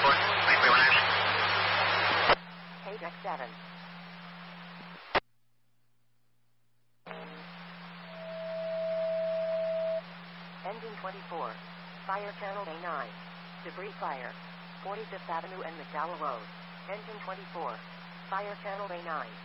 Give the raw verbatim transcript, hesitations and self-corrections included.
report. three three one action. K deck seven. Engine twenty-four. Fire channel A nine. Debris fire. forty-fifth Avenue and McDowell Road. Engine twenty-four. Fire channel A nine.